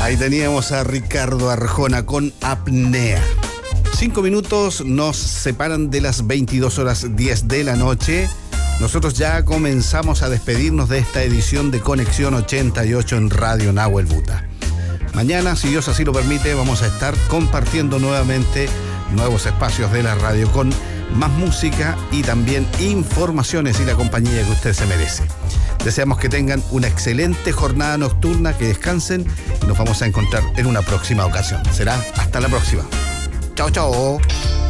Ahí teníamos a Ricardo Arjona con Apnea. 5 minutos nos separan de las 22:10 de la noche. Nosotros ya comenzamos a despedirnos de esta edición de Conexión 88 en Radio Nahuel Buta. Mañana, si Dios así lo permite, vamos a estar compartiendo nuevamente nuevos espacios de la radio con más música y también informaciones y la compañía que usted se merece. Deseamos que tengan una excelente jornada nocturna, que descansen y nos vamos a encontrar en una próxima ocasión. Será hasta la próxima. Chao, chao.